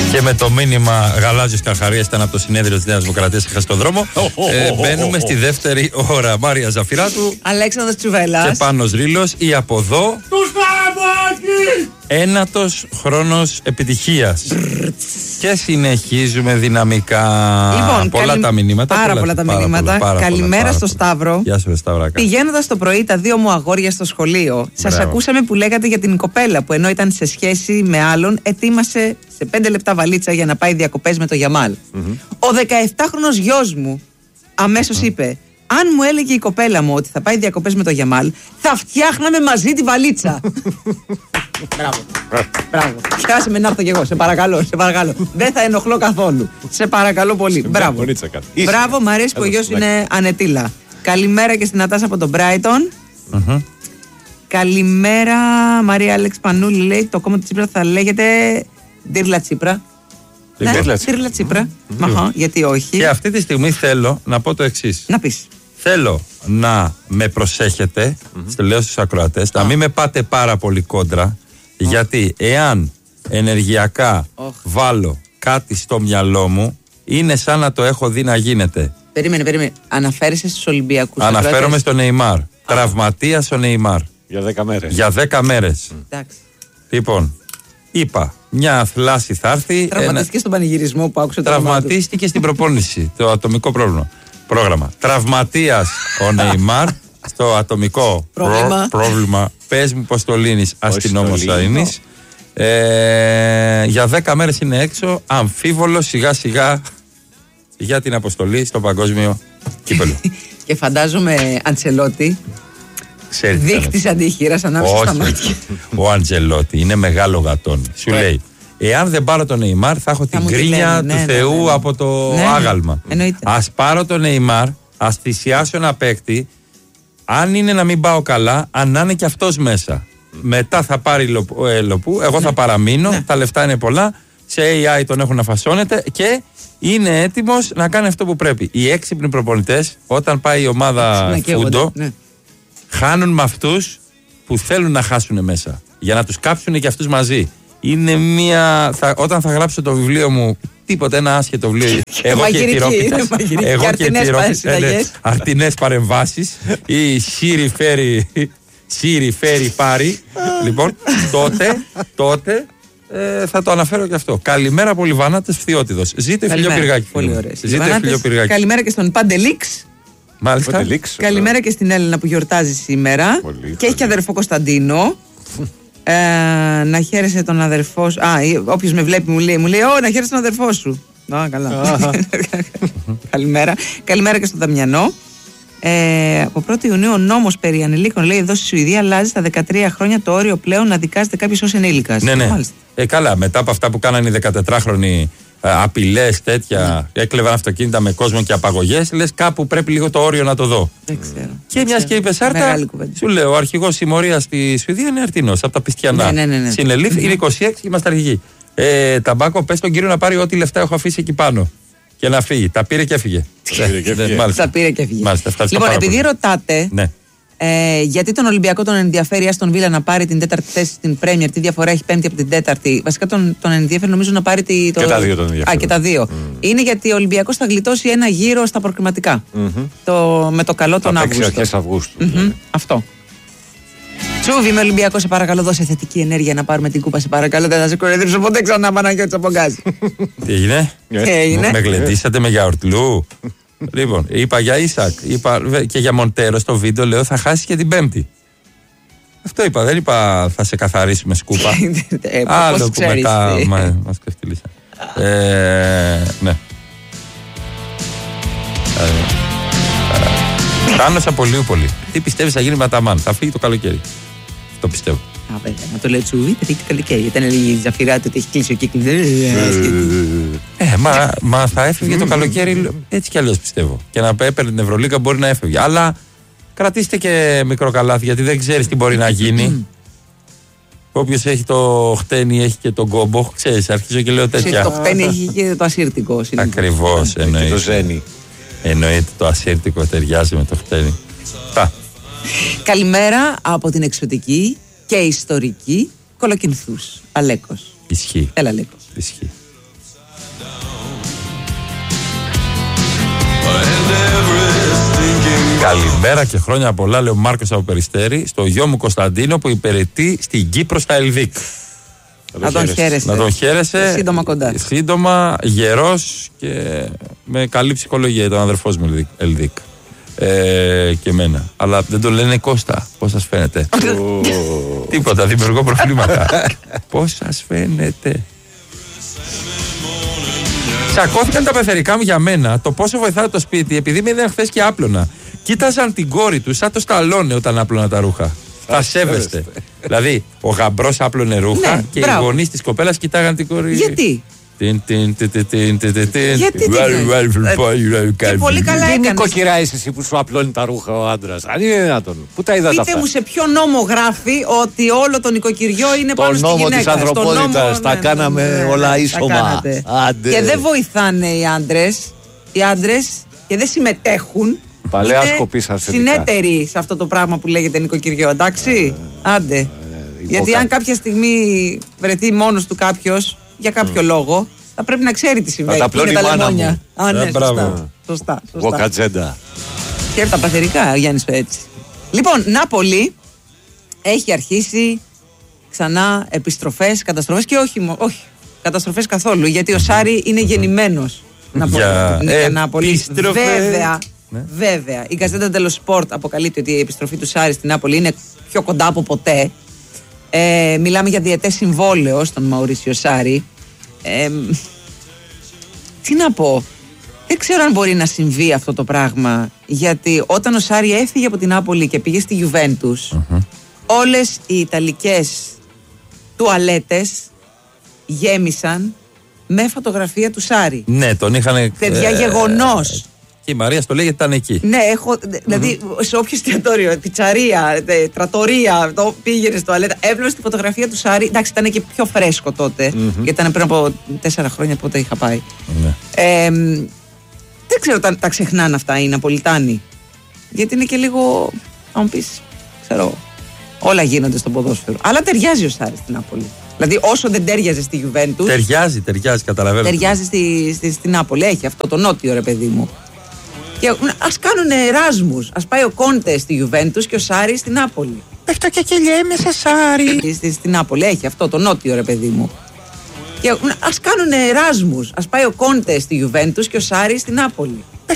Και με το μήνυμα Γαλάζιος Καρχαρίας ήταν από το συνέδριο της Νέας Δημοκρατίας, είχα στον δρόμο. Μπαίνουμε στη δεύτερη ώρα. Μάρια Ζαφυράτου, Αλέξανδρος Τσουβέλλας και Πάνος Ρήλος, ή από εδώ. Ένατος χρόνος επιτυχίας. Και συνεχίζουμε δυναμικά. Λοιπόν, πολλά τα μηνύματα. Πάρα πολλά τα μηνύματα. Καλημέρα στο Σταύρο. Γεια σου, Σταυράκα. Πηγαίνοντας το πρωί τα δύο μου αγόρια στο σχολείο, σας ακούσαμε που λέγατε για την κοπέλα που ενώ ήταν σε σχέση με άλλον, ετοίμασε σε 5 λεπτά βαλίτσα για να πάει διακοπές με το Γιαμάλ. Ο 17χρονος γιος μου αμέσως είπε: αν μου έλεγε η κοπέλα μου ότι θα πάει διακοπές με το Γιαμάλ, θα φτιάχναμε μαζί τη βαλίτσα. Μπράβο. Πιάσε με να έρθω κι εγώ. Σε παρακαλώ. Δεν θα ενοχλώ καθόλου. Σε παρακαλώ πολύ. Μπράβο. Μπράβο, μ' αρέσει που ο γιος είναι ανετήλα. Καλημέρα και στην Ατάσα από τον Μπράιτον. Καλημέρα, Μαρία Άλεξ Πανούλη λέει: το κόμμα του Τσίπρα θα λέγεται Ντύρλα Τσίπρα. Ντύρλα Τσίπρα. Γιατί όχι. Και αυτή τη στιγμή θέλω να πω το εξής. Να πεις. Θέλω να με προσέχετε, στο λέω στους ακροατές, να μην με πάτε πάρα πολύ κόντρα, γιατί εάν ενεργειακά βάλω κάτι στο μυαλό μου, είναι σαν να το έχω δει να γίνεται. Περίμενε. Αναφέρεσαι στους Ολυμπιακούς. Αναφέρομαι στον Νεϊμάρ. Τραυματίας ο Νεϊμάρ. Για 10 μέρες. Εντάξει. Λοιπόν, είπα, μια θλάση θα έρθει. Τραυματίστηκε στον πανηγυρισμό που άκουσε το όνομα του. Τραυματίστηκε στην προπόνηση, το ατομικό πρόγραμμα. Τραυματίας ο Νεϊμάρ στο ατομικό πρόβλημα. Πες μου πως το λύνεις, αστυνόμος θα λύνεις. Για 10 μέρες είναι έξω, αμφίβολο σιγά σιγά για την αποστολή στο παγκόσμιο κύπελλο. Και φαντάζομαι Αντσελότη δείκτης αντίχειρας ανάμεσα στα μάτια. Ο Αντζελότη είναι μεγάλο γατόν. Σου λέει: εάν δεν πάρω τον Νεϊμάρ, θα έχω την κρίνια του Θεού από το άγαλμα. Ας πάρω τον Νεϊμάρ, ας θυσιάσω ένα παίκτη. Αν είναι να μην πάω καλά, αν να είναι και αυτός μέσα. Μετά θα πάρει Λοπού, εγώ θα παραμείνω. Τα λεφτά είναι πολλά. Σε AI τον έχουν να φασώνεται και είναι έτοιμος να κάνει αυτό που πρέπει. Οι έξυπνοι προπονητές, όταν πάει η ομάδα φούντο, χάνουν με αυτούς που θέλουν να χάσουν μέσα. Για να τους κάψουν και αυτούς μαζί. Είναι όταν θα γράψω το βιβλίο μου, τίποτα, ένα άσχετο βιβλίο. Εγώ και τυρόπιτες. Εγώ και τυρόπιτες. Αρτινές παρεμβάσεις. Ή Σύρι φέρει πάρει. Λοιπόν, τότε θα το αναφέρω και αυτό. Καλημέρα από Λιβανάτες Φθιώτιδος. Ζήτω Φιλιό Πυργάκη. Πολύ ωραία. Καλημέρα και στον Πάντελίξ. Μάλιστα. Καλημέρα και στην Έλληνα που γιορτάζει σήμερα. Και έχει και αδερφό Κωνσταντίνο. Να χαίρεσαι τον αδερφό σου. Όποιος με βλέπει μου λέει: να χαίρεσαι τον αδερφό σου. Καλά. Καλημέρα και στον Δαμιανό. Από 1η Ιουνίου ο νόμος περί ανηλίκων, λέει, εδώ στη Σουηδία αλλάζει στα 13 χρόνια το όριο πλέον να δικάζεται κάποιος ως ενήλικας. Ναι. Καλά, μετά από αυτά που κάνανε οι 14χρονοι, απειλές τέτοια, έκλεβαν αυτοκίνητα με κόσμο και απαγωγές, λες κάπου πρέπει λίγο το όριο να το δω. Δεν ξέρω. Και μιας και είπε Σάρτα, σου λέω, ο αρχηγός συμμορίας στη Σουηδία είναι Αρτινός, από τα Πιστιανά. Ναι. Συνελήφθη, είναι 26 και είμαστε αρχηγοί. Ταμπάκο, πες τον κύριο να πάρει ό,τι λεφτά έχω αφήσει εκεί πάνω. Και να φύγει. Τα πήρε και έφυγε. Τα πήρε και έφυγε. Λοιπόν, επειδή ρωτάτε γιατί τον Ολυμπιακό τον ενδιαφέρει Άστον Βίλα να πάρει την 4η θέση στην Πρέμιερ, τι διαφορά έχει 5η από την 4η. Βασικά τον ενδιαφέρει νομίζω να πάρει και τα δύο τον ενδιαφέρει. Και τα δύο. Είναι γιατί ο Ολυμπιακός θα γλιτώσει ένα γύρο στα προκριματικά. Με το καλό τον Αύγουστο. Αρχές Αυγούστου. Αυτό. Τσούβι με Ολυμπιακό, σε παρακαλώ, δώσε θετική ενέργεια να πάρουμε την κούπα. Σε παρακαλώ, δεν θα σε κοροϊδέψω ποτέ ξανά, Παναγιώτη Τσαπογκάζη. Τι έγινε? Με γλεντήσατε με γιαουρτλού. Λοιπόν, είπα για Ίσακ, είπα και για Μοντέρο στο βίντεο, λέω θα χάσει και την Πέμπτη. Αυτό είπα, δεν είπα θα σε καθαρίσουμε σκούπα. Άλλο που μετά μας κεφτυλίσαν. Ναι. Τάνος Απολιούπολη. Τι πιστεύεις θα γίνει με Αταμάν? Θα φύγει το καλοκαίρι. Το πιστεύω. Να το λέω Τσούβι, θα φύγει το καλοκαίρι. Γιατί είναι η Ζαφυράτου ότι έχει κλείσει ο κύκλος. Μα θα έφευγε το καλοκαίρι έτσι κι αλλιώς πιστεύω. Και να έπαιρνε την Ευρωλίγκα μπορεί να έφευγε. Αλλά κρατήστε και μικρό καλάθι γιατί δεν ξέρεις τι μπορεί να γίνει. Όποιος έχει το χτένι έχει και τον κόμπο. Ξέρεις, αρχίζω και λέω τέτοια. Το χτένι έχει και το ασύρτικο. Ακριβώς, εννοείται. Το ζένι. Εννοείται το ασύρτικο ταιριάζει με το χτένι. Καλημέρα από την εξωτική και ιστορική Κολοκυνθούς. Αλέκος. Ισχύει. Έλα, Αλέκο. Ισχύει. Καλημέρα και χρόνια πολλά, λέει ο Μάρκος από Περιστέρη, στο γιο μου Κωνσταντίνο που υπηρετεί στην Κύπρο στα Ελδίκ. Να τον χαίρεσαι. Σύντομα κοντά. Σύντομα, γερός και με καλή ψυχολογία. Ήταν αδερφός μου Ελδίκ. Και εμένα. Αλλά δεν το λένε Κώστα. Πώς σας φαίνεται? Τίποτα, δημιουργώ προβλήματα. Πώς σας φαίνεται? Τσακώθηκαν τα πεθερικά μου για μένα το πόσο βοηθάει το σπίτι, επειδή με είδαν χθες και άπλωνα. Κοίταζαν την κόρη του σαν το Σταλόνε όταν άπλωνα τα ρούχα. Τα σέβεστε. Δηλαδή, ο γαμπρός άπλωνε ρούχα και οι γονείς της κοπέλας κοιτάγαν την κόρη. Γιατί? Και πολύ καλά έκανες. Τι νοικοκυρά είσαι εσύ που σου απλώνει τα ρούχα ο άντρας? Αν είναι δυνατόν. Πού τα είδατε αυτά? Πείτε μου σε ποιο νόμο γράφει ότι όλο το νοικοκυριό είναι πάνω στη γυναίκα? Το νόμο της ανθρωπότητας. Τα κάναμε όλα ίσωμα. Και δεν βοηθάνε οι άντρες. Οι άντρες και δεν συμμετέχουν. Παλαιά σκοπή σας. Συνέτεροι σε αυτό το πράγμα που λέγεται νοικοκυριό. Εντάξει. Άντε. Γιατί αν κάποια στιγμή βρεθεί μόνος του κάποιος για κάποιο λόγο, θα πρέπει να ξέρει τι συμβαίνει. Θα τα πλώνει η μάνα μου. Ναι, σωστά. Βοκατζέντα. Και τα παθερικά, Γιάννης έτσι. Λοιπόν, Νάπολη έχει αρχίσει ξανά επιστροφές, καταστροφές και όχι καταστροφές καθόλου, γιατί ο Σάρι είναι γεννημένος για Νάπολη. Βέβαια, η Gazzetta dello Sport αποκαλύπτει ότι η επιστροφή του Σάρι στην Νάπολη είναι πιο κοντά από ποτέ. Μιλάμε για διετές συμβόλαιο στον Μαουρίσιο Σάρι. Τι να πω, δεν ξέρω αν μπορεί να συμβεί αυτό το πράγμα, γιατί όταν ο Σάρι έφυγε από την Νάπολη και πήγε στη Γιουβέντους, όλες οι ιταλικές τουαλέτες γέμισαν με φωτογραφία του Σάρι. Ναι, τον είχαν. Παιδιά, γεγονός. Και η Μαρία στο λέει γιατί ήταν εκεί. Ναι, δηλαδή σε όποιο εστιατόριο, πιτσαρία, τρατορία, πήγαινε στο αλέτα, έβλεπε τη φωτογραφία του Σάρι. Εντάξει, ήταν και πιο φρέσκο τότε, γιατί ήταν πριν από 4 χρόνια πότε είχα πάει. Δεν ξέρω αν τα ξεχνάνε αυτά οι Ναπολιτάνοι. Γιατί είναι και λίγο, αν μου πεις, ξέρω, όλα γίνονται στο ποδόσφαιρο. Αλλά ταιριάζει ο Σάρι στην Νάπολη. Δηλαδή, όσο δεν τέριαζε στη Γιουβέντους. Ταιριάζει, καταλαβαίνω. Ταιριάζει στην Νάπολη. Έχει αυτό το νότιο, ρε παιδί μου. Και ας κάνουν Εράσμους. Ας πάει ο Κόντε στη Γιουβέντους και ο Σάρι στην Νάπολη. Πέφτω και λέμε σε Σάρι. Στην Νάπολη έχει αυτό το νότιο, ρε παιδί μου. Και ας κάνουν Εράσμους. Ας πάει ο Κόντε στη Γιουβέντους και ο Σάρι στην Νάπολη.